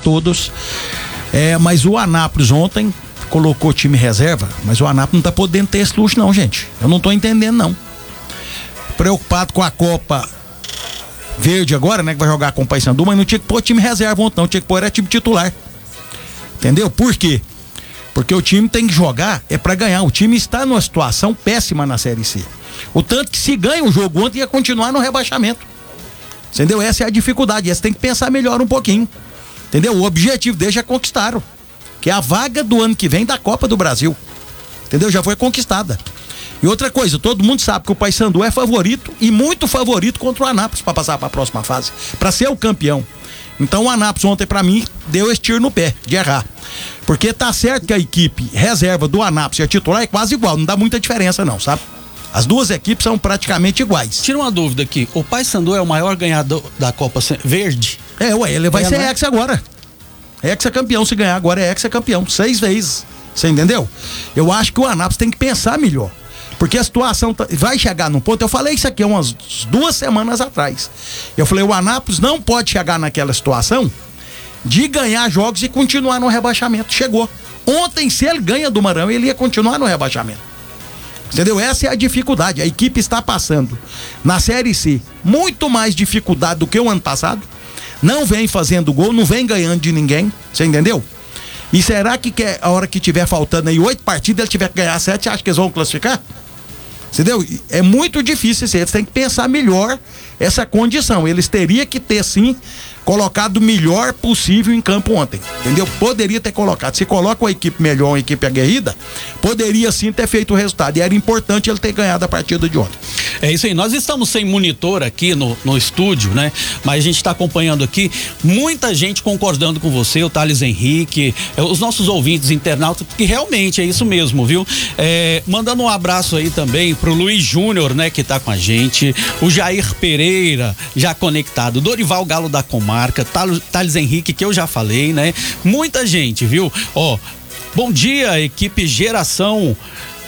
todos. Mas o Anápolis ontem colocou time reserva, mas o Anápolis não tá podendo ter esse luxo não, gente. Eu não tô entendendo não. Preocupado com a Copa Verde agora, né, que vai jogar com o Paysandu, mas não tinha que pôr time reserva ontem não, tinha que pôr time titular. Entendeu? Por quê? Porque o time tem que jogar pra ganhar. O time está numa situação péssima na Série C. O tanto que se ganha o jogo ontem ia continuar no rebaixamento. Entendeu? Essa é a dificuldade. Essa tem que pensar melhor um pouquinho. Entendeu? O objetivo deles já conquistaram. Que é a vaga do ano que vem da Copa do Brasil. Entendeu? Já foi conquistada. E outra coisa, todo mundo sabe que o Paysandu é favorito e muito favorito contra o Anápolis para passar para a próxima fase, para ser o campeão. Então o Anápolis ontem para mim deu esse tiro no pé de errar. Porque tá certo que a equipe reserva do Anápolis e a titular é quase igual, não dá muita diferença não, sabe? As duas equipes são praticamente iguais. Tira uma dúvida aqui, o Paysandu é o maior ganhador da Copa Verde? Ele vai ser ex agora. Ex-campeão, se ganhar agora é ex-campeão, 6 vezes. Você entendeu? Eu acho que o Anápolis tem que pensar melhor. Porque a situação vai chegar num ponto, eu falei isso aqui umas 2 semanas atrás. Eu falei, o Anápolis não pode chegar naquela situação de ganhar jogos e continuar no rebaixamento. Chegou. Ontem, se ele ganha do Maranhão, ele ia continuar no rebaixamento. Entendeu? Essa é a dificuldade. A equipe está passando na Série C muito mais dificuldade do que o ano passado. Não vem fazendo gol, não vem ganhando de ninguém. Você entendeu? E será que a hora que tiver faltando aí 8 partidas, ele tiver que ganhar 7, você acha que eles vão classificar? Entendeu? É muito difícil isso. Eles têm que pensar melhor essa condição. Eles teriam que ter, sim, colocado o melhor possível em campo ontem. Entendeu? Poderia ter colocado. Se coloca uma equipe melhor, uma equipe aguerrida, poderia sim ter feito o resultado. E era importante ele ter ganhado a partida de ontem. É isso aí. Nós estamos sem monitor aqui no estúdio, né? Mas a gente está acompanhando aqui. Muita gente concordando com você, o Thales Henrique, os nossos ouvintes internautas, que realmente é isso mesmo, viu? Mandando um abraço aí também pro Luiz Júnior, né? Que tá com a gente. O Jair Pereira, já conectado. Dorival Galo da Comarca. Thales Henrique, que eu já falei, né? Muita gente, viu? Bom dia, equipe Geração.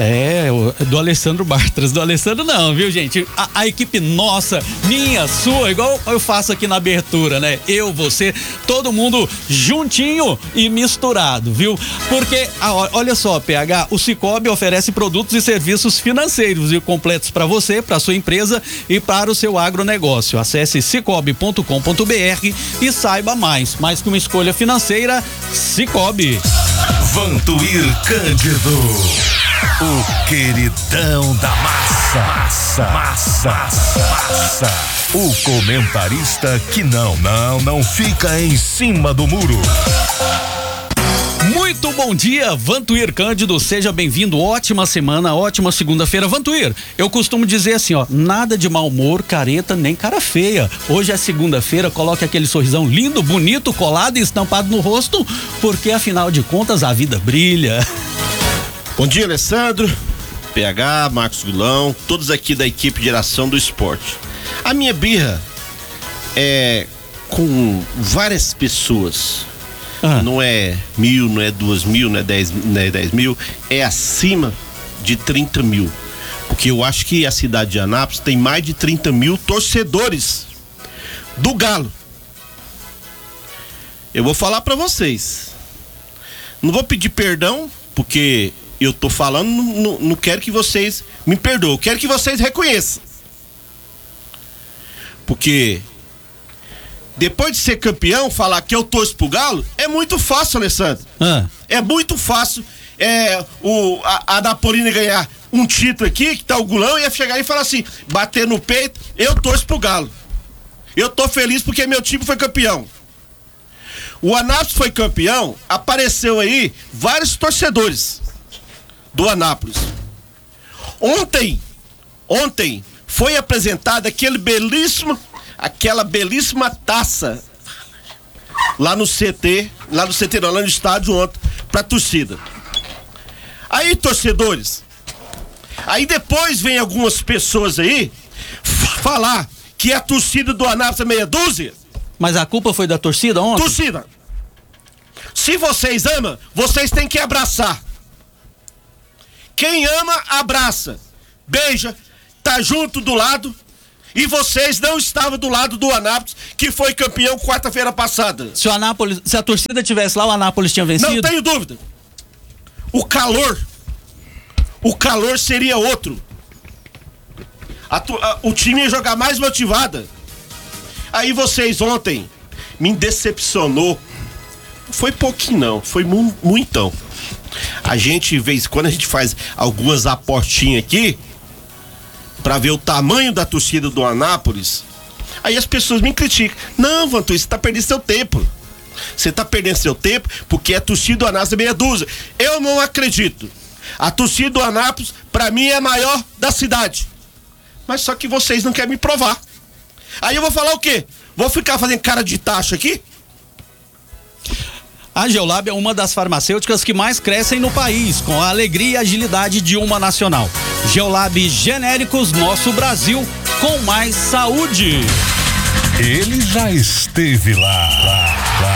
Do Alessandro Bartras. Do Alessandro não, viu, gente? A equipe nossa, minha, sua, igual eu faço aqui na abertura, né? Eu, você, todo mundo juntinho e misturado, viu? Porque, olha só, PH, o Cicobi oferece produtos e serviços financeiros e completos para você, para sua empresa e para o seu agronegócio. Acesse cicobi.com.br e saiba mais. Mais que uma escolha financeira, Cicobi. Vantuir Cândido, o queridão da massa. O comentarista que não fica em cima do muro. Muito bom dia, Vantuir Cândido, seja bem-vindo, ótima semana, ótima segunda-feira. Vantuir, eu costumo dizer assim, nada de mau humor, careta, nem cara feia. Hoje é segunda-feira, coloque aquele sorrisão lindo, bonito, colado e estampado no rosto, porque afinal de contas a vida brilha. Bom dia, Alessandro, PH, Marcos Gulão, todos aqui da equipe Geração do Esporte. A minha birra é com várias pessoas. Não é 1.000, não é 2.000, não é 10 mil, é acima de 30 mil. Porque eu acho que a cidade de Anápolis tem mais de 30 mil torcedores do Galo. Eu vou falar pra vocês. Não vou pedir perdão, porque eu tô falando, não quero que vocês me perdoem, eu quero que vocês reconheçam. Porque depois de ser campeão, falar que eu torço pro Galo, é muito fácil, Alessandro. É muito fácil a Napolina ganhar um título aqui, que tá o Gulão, ia chegar e falar assim, bater no peito, eu torço pro Galo. Eu tô feliz porque meu time foi campeão. O Anápolis foi campeão, apareceu aí vários torcedores do Anápolis. Ontem foi apresentada aquela belíssima taça lá no estádio ontem, pra torcida. Aí, torcedores, aí depois vem algumas pessoas aí falar que a torcida do Anápolis é meia dúzia. Mas a culpa foi da torcida ontem? Torcida! Se vocês amam, vocês têm que abraçar. Quem ama, abraça, beija, tá junto do lado E vocês não estavam do lado do Anápolis, que foi campeão quarta-feira passada. Se a torcida tivesse lá, o Anápolis tinha vencido? Não tenho dúvida. O calor seria outro. O time ia jogar mais motivada. Aí vocês ontem me decepcionou. Foi pouquinho não, foi muitão. A gente, quando a gente faz algumas apostinhas aqui, pra ver o tamanho da torcida do Anápolis, aí as pessoas me criticam. Não, Vantuí, você tá perdendo seu tempo. Você tá perdendo seu tempo porque a torcida do Anápolis é meia dúzia. Eu não acredito. A torcida do Anápolis, pra mim, é a maior da cidade. Mas só que vocês não querem me provar. Aí eu vou falar o quê? Vou ficar fazendo cara de taxa aqui? A Geolab é uma das farmacêuticas que mais crescem no país, com a alegria e agilidade de uma nacional. Geolab Genéricos, nosso Brasil, com mais saúde. Ele já esteve lá.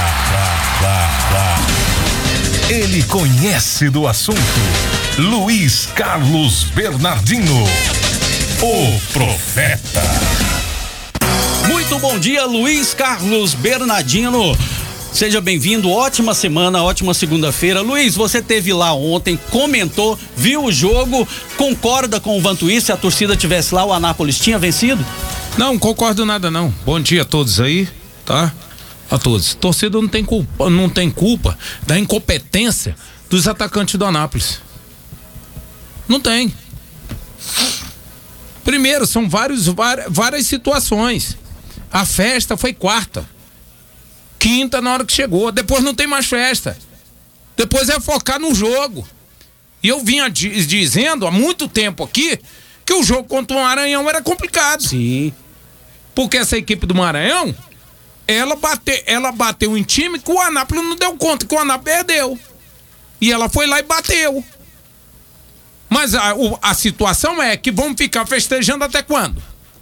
Ele conhece do assunto. Luiz Carlos Bernardino, o profeta. Muito bom dia, Luiz Carlos Bernardino. Seja bem-vindo, ótima semana, ótima segunda-feira. Luiz, você esteve lá ontem, comentou, viu o jogo, concorda com o Vantuí? Se a torcida tivesse lá, o Anápolis tinha vencido? Não, concordo nada não. Bom dia a todos aí, tá? A todos. Torcida não tem culpa da incompetência dos atacantes do Anápolis. Não tem. Primeiro, são várias situações. A festa foi quarta. Quinta na hora que chegou, depois não tem mais festa. Depois é focar no jogo. E eu vinha dizendo há muito tempo aqui que o jogo contra o Maranhão era complicado. Sim. Porque essa equipe do Maranhão, ela bateu em time que o Anápolis não deu conta, que o Anápolis perdeu. E ela foi lá e bateu. Mas a situação é que vamos ficar festejando até quando?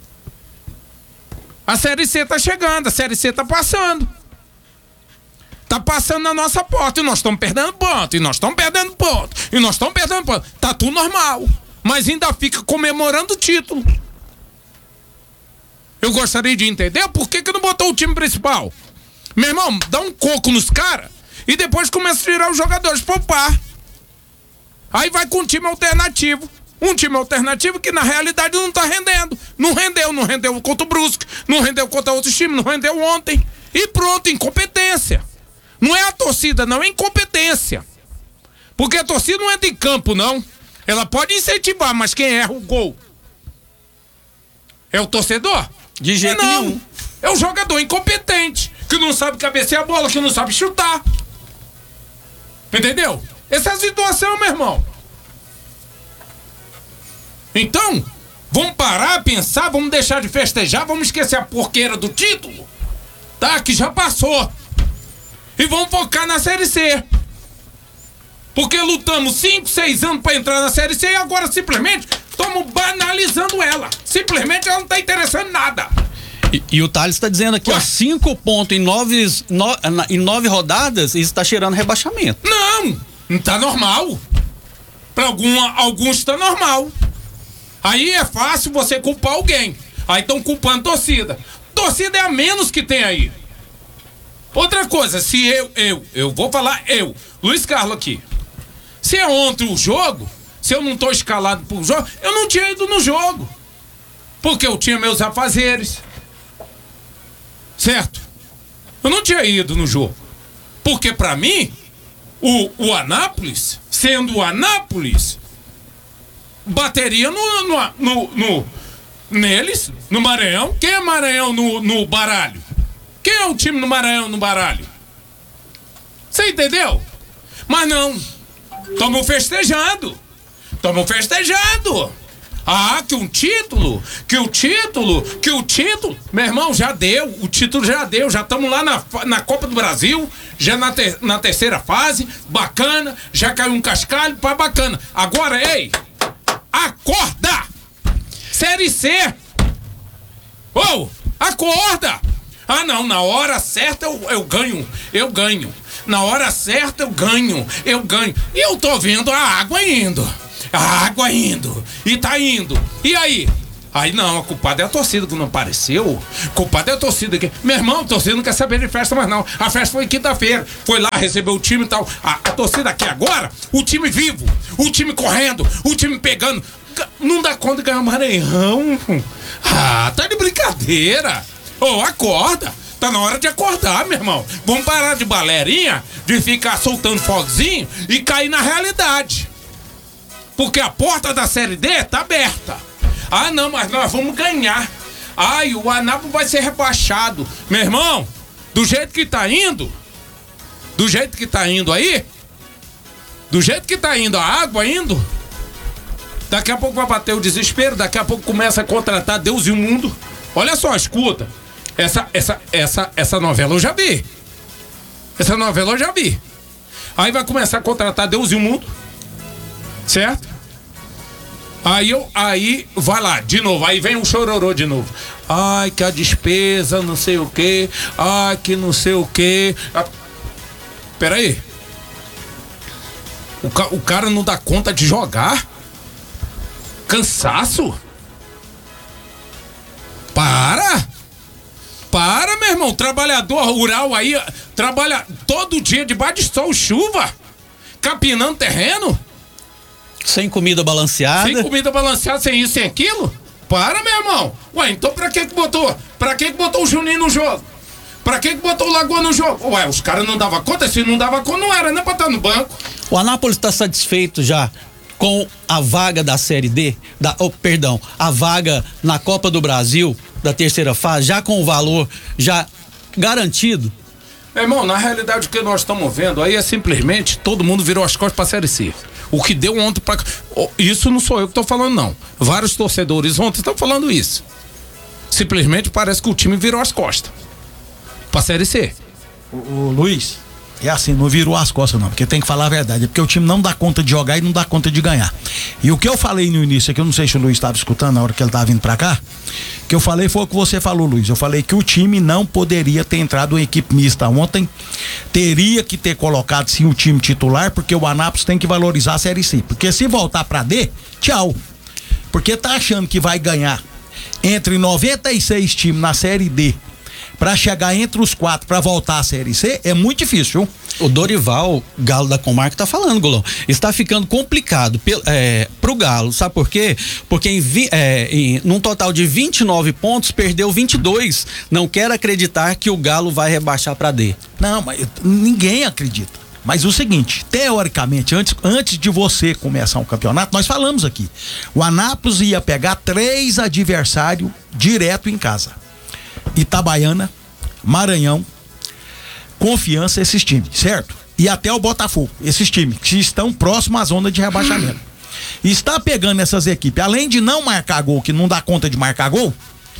A Série C tá chegando, a Série C tá passando. Tá passando na nossa porta e nós estamos perdendo ponto, Tá tudo normal, mas ainda fica comemorando o título. Eu gostaria de entender por que não botou o time principal. Meu irmão, dá um coco nos caras e depois começa a tirar os jogadores, poupar. Aí vai com um time alternativo. Um time alternativo que na realidade não tá rendendo. Não rendeu contra o Brusque, não rendeu contra outros times, não rendeu ontem. E pronto, incompetência. Não é a torcida, não, é incompetência. Porque a torcida não entra em campo, não. Ela pode incentivar, mas quem erra o gol é o torcedor? De jeito nenhum. É o jogador incompetente, que não sabe cabecear a bola, que não sabe chutar. Entendeu? Essa é a situação, meu irmão. Então, vamos parar, pensar, vamos deixar de festejar, vamos esquecer a porqueira do título, tá? Que já passou. E vamos focar na Série C. Porque lutamos 5, 6 anos pra entrar na Série C e agora simplesmente estamos banalizando ela. Simplesmente ela não tá interessando em nada. E o Thales está dizendo aqui, ó, 5 pontos em 9 rodadas, isso tá cheirando rebaixamento. Não tá normal. Pra alguns tá normal. Aí é fácil você culpar alguém. Aí estão culpando torcida. Torcida é a menos que tem aí. Outra coisa, se eu vou falar Luiz Carlos aqui. Se é ontem o jogo, se eu não tô escalado pro jogo, eu não tinha ido no jogo. Porque eu tinha meus afazeres. Certo? Eu não tinha ido no jogo. Porque pra mim, o Anápolis, sendo o Anápolis, bateria neles, no Maranhão. Quem é Maranhão no baralho? Quem é o time do Maranhão no baralho? Você entendeu? Mas não. Estamos festejando. Ah, que o título. Meu irmão, já deu. O título já deu. Já estamos lá na Copa do Brasil. Já na terceira fase. Bacana. Já caiu um cascalho. Pá, bacana. Agora, ei. Acorda. Série C. Acorda. Ah, não, na hora certa eu ganho. Na hora certa eu ganho. E eu tô vendo a água indo. E tá indo. E aí? Aí não, a culpada é a torcida que não apareceu. Culpada é a torcida que... Meu irmão, a torcida não quer saber de festa mais não. A festa foi quinta-feira. Foi lá, recebeu o time e tal. A torcida aqui agora, o time vivo, o time correndo, o time pegando. Não dá conta de ganhar o Maranhão. Ah, tá de brincadeira. Ô, acorda. Tá na hora de acordar, meu irmão. Vamos parar de balerinha, de ficar soltando fogozinho e cair na realidade. Porque a porta da Série D tá aberta. Ah, não, mas nós vamos ganhar. Ai, o Anápolis vai ser rebaixado. Meu irmão, do jeito que tá indo aí, do jeito que tá indo a água indo, daqui a pouco vai bater o desespero, daqui a pouco começa a contratar Deus e o mundo. Olha só, escuta. Essa novela eu já vi. Essa novela eu já vi. Aí vai começar a contratar Deus e o mundo. Certo? Aí vai lá, de novo, aí vem um chororô de novo. Ai, que a despesa, não sei o que. Ai, que não sei o que. Peraí. O cara não dá conta de jogar? Cansaço? Para, meu irmão. Trabalhador rural aí trabalha todo dia debaixo de sol, chuva, capinando terreno. Sem comida balanceada. Sem comida balanceada, sem isso, sem aquilo? Para, meu irmão. Ué, então pra que botou? Pra que botou o Juninho no jogo? Pra que botou o Lagoa no jogo? Ué, os caras não davam conta? Se não dava conta, não era nem pra estar no banco. O Anápolis tá satisfeito já com a vaga da Série D? A vaga na Copa do Brasil, da terceira fase, já com o valor já garantido? Meu irmão, na realidade o que nós estamos vendo aí é simplesmente todo mundo virou as costas pra Série C. O que deu ontem pra... Isso não sou eu que tô falando, não. Vários torcedores ontem estão falando isso. Simplesmente parece que o time virou as costas pra Série C. O Luiz, é assim, não virou as costas não, porque tem que falar a verdade, é porque o time não dá conta de jogar e não dá conta de ganhar. E o que eu falei no início, que eu não sei se o Luiz estava escutando na hora que ele estava vindo pra cá, que eu falei foi o que você falou, Luiz. Eu falei que o time não poderia ter entrado em equipe mista ontem, teria que ter colocado sim o time titular, porque o Anápolis tem que valorizar a Série C, porque se voltar pra D, tchau, porque tá achando que vai ganhar entre 96 times na Série D pra chegar entre os 4 pra voltar à Série C, é muito difícil. O Dorival, Galo da Comarca, tá falando, Golão. Está ficando complicado pro Galo, sabe por quê? Porque num total de 29 pontos, perdeu 22. Não quero acreditar que o Galo vai rebaixar pra D. Não, mas ninguém acredita. Mas o seguinte, teoricamente, antes de você começar um campeonato, nós falamos aqui, o Anápolis ia pegar 3 adversários direto em casa. Itabaiana, Maranhão, Confiança, esses times, certo? E até o Botafogo, esses times que estão próximos à zona de rebaixamento. Está pegando essas equipes, além de não marcar gol, que não dá conta de marcar gol,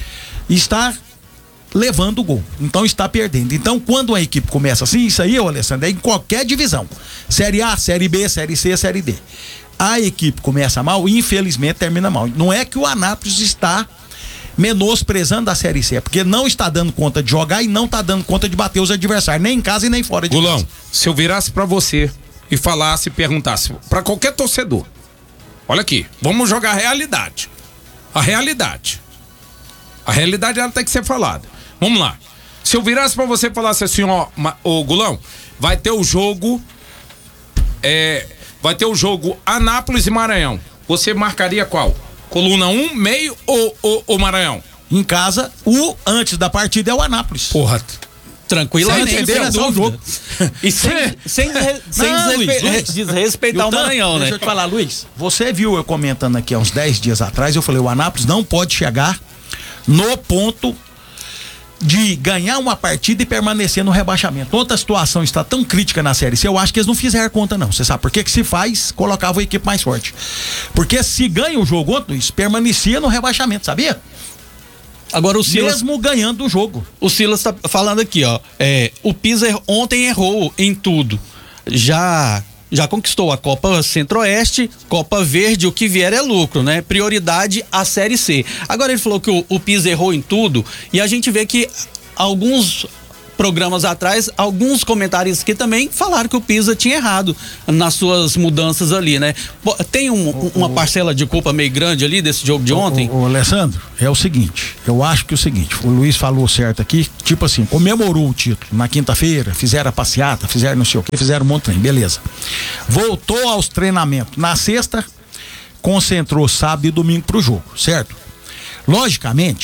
está levando o gol, então está perdendo. Então quando a equipe começa assim, isso aí, Alessandro, é em qualquer divisão, Série A, Série B, Série C, Série D, a equipe começa mal e infelizmente termina mal. Não é que o Anápolis está menosprezando a Série C, é porque não está dando conta de jogar e não está dando conta de bater os adversários, nem em casa e nem fora de Gulão, casa. Se eu virasse pra você e falasse, perguntasse pra qualquer torcedor, olha aqui, vamos jogar a realidade. A realidade ela tem que ser falada. Vamos lá. Se eu virasse pra você e falasse assim, ó, Gulão, vai ter o jogo Anápolis e Maranhão. Você marcaria qual? Coluna 1, meio ou Maranhão? Em casa, antes da partida é o Anápolis. Porra. Tranquilamente, sem jogo. E sem desrespeitar o Maranhão, né? Deixa eu te falar, Luiz, você viu eu comentando aqui há uns 10 dias atrás, eu falei, o Anápolis não pode chegar no ponto de ganhar uma partida e permanecer no rebaixamento. Outra situação está tão crítica na Série C, eu acho que eles não fizeram conta não. Você sabe por que se faz? Colocava a equipe mais forte. Porque se ganha o jogo ontem, Luiz, permanecia no rebaixamento, sabia? Agora o Silas, mesmo ganhando o jogo. O Silas tá falando aqui, ó, o Pisa ontem errou em tudo. Já conquistou a Copa Centro-Oeste, Copa Verde, o que vier é lucro, né? Prioridade a Série C. Agora ele falou que o Pisa errou em tudo e a gente vê que alguns programas atrás, alguns comentaristas aqui também falaram que o Pisa tinha errado nas suas mudanças ali, né? Tem uma parcela de culpa meio grande ali desse jogo de ontem? Ô, Alessandro, é o seguinte, eu acho que é o seguinte, o Luiz falou certo aqui, tipo assim, comemorou o título na quinta-feira, fizeram a passeata, fizeram não sei o que, fizeram um monte de trem, beleza. Voltou aos treinamentos na sexta, concentrou sábado e domingo pro jogo, certo? Logicamente,